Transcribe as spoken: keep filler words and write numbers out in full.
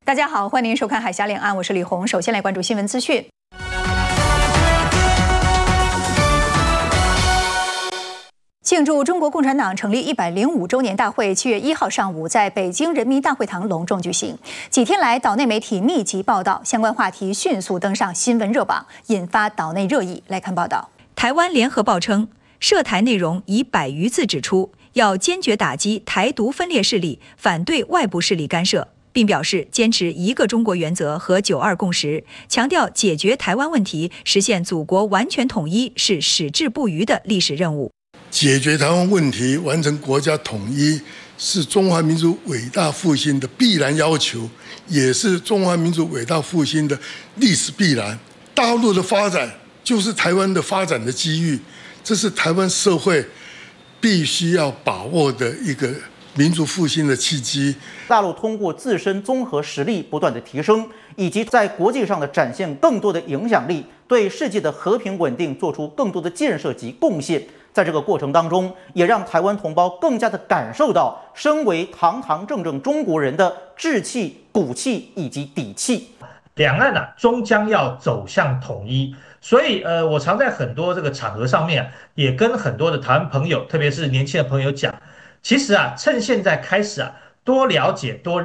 大家好，欢迎您收看《海峡两岸》，我是李红。首先来关注新闻资讯。庆祝中国共产党成立一百零五周年大会，七月一号上午在北京人民大会堂隆重举行。几天来，岛内媒体密集报道，相关话题迅速登上新闻热榜，引发岛内热议。来看报道。 台湾联合报称，涉台内容以百余字指出，要坚决打击台独分裂势力，反对外部势力干涉，并表示坚持一个中国原则和九二共识，强调解决台湾问题、实现祖国完全统一是矢志不渝的历史任务。 解决台湾问题、完成国家统一，是中华民族伟大复兴的必然要求，也是中华民族伟大复兴的历史必然。大陆的发展就是台湾的发展的机遇，这是台湾社会必须要把握的一个民族复兴的契机。 大陆通过自身综合实力不断的提升，以及在国际上的展现更多的影响力，对世界的和平稳定做出更多的建设及贡献。在这个过程当中，也让台湾同胞更加的感受到身为堂堂正正中国人的志气、骨气以及底气。 两岸啊，终将要走向统一，所以呃，我常在很多这个场合上面、啊、也跟很多的台湾朋友，特别是年轻的朋友讲，其实啊，趁现在开始啊，多了解多。